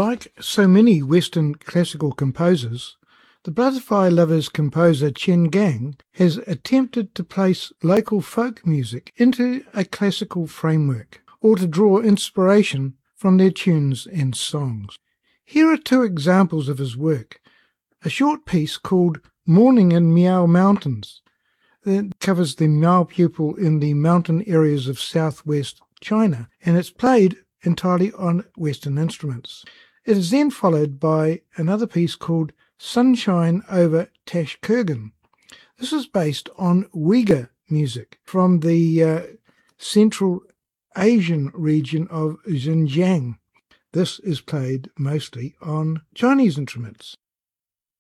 Like so many Western classical composers, the Butterfly Lovers composer Chen Gang has attempted to place local folk music into a classical framework, or to draw inspiration from their tunes and songs. Here are two examples of his work. A short piece called Morning in Miao Mountains that covers the Miao people in the mountain areas of southwest China, and it's played entirely on Western instruments. It is then followed by another piece called Sunshine over Tashkurgan. This is based on Uyghur music from the Central Asian region of Xinjiang. This is played mostly on Chinese instruments.